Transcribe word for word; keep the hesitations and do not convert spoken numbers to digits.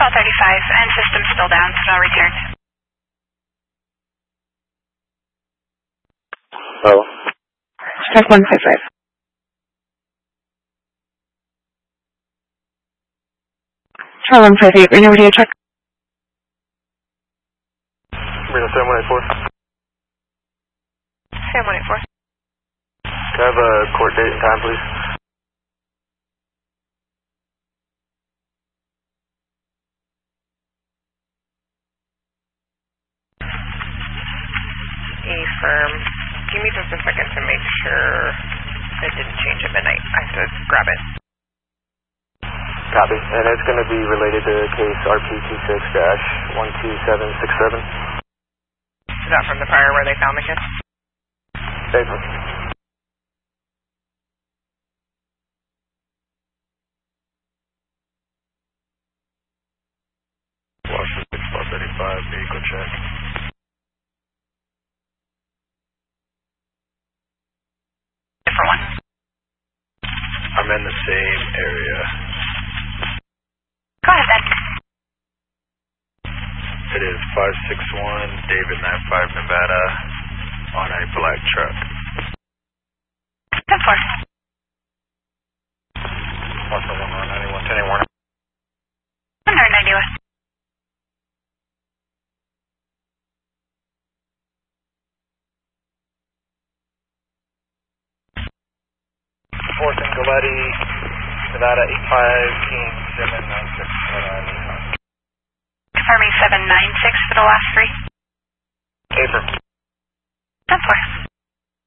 twelve thirty-five, and system's still down, so no return. Oh. Check one five five. Try one five eight, Reno radio check. Reno seven one eight four. seven one eight four. Can I have a court date and time, please? Affirm. Give me just a second to make sure it didn't change at midnight. I have to grab it. Copy. And it's going to be related to case R P two six dash one two seven six seven. Is that from the fire where they found the kid? Paper. Washington twelve thirty-five, vehicle check. Different one. I'm in the same area. Go ahead then. It is five six one David ninety-five Nevada on a black truck. ten four. Also one one ninety-one ten one. one ninety-one. Fourth and Galletti, Nevada eight five King seven nine six. Confirming seven nine six for the last three. Paper. ten four.